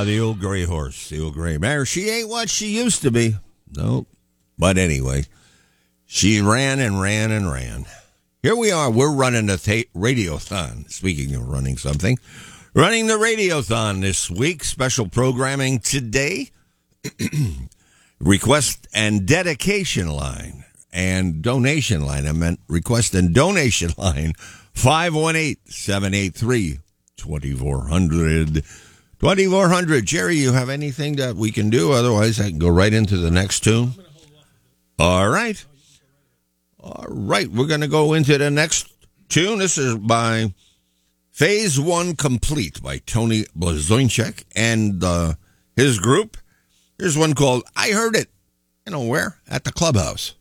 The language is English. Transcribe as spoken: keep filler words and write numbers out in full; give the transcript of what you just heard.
Ah, the old gray horse, the old gray mare. She ain't what she used to be. Nope. But anyway, she ran and ran and ran. Here we are. We're running the ta- Radiothon. Speaking of running something, running the Radiothon this week. Special programming today. Request and dedication line and donation line. I meant request and donation line. five one eight, seven eight three, two four zero zero. twenty-four hundred. Jerry, you have anything that we can do? Otherwise, I can go right into the next tune. All right. All right. We're going to go into the next tune. This is by Phase One Complete by Tony Blazonczyk and uh, his group. Here's one called I Heard It. You know where? At the clubhouse.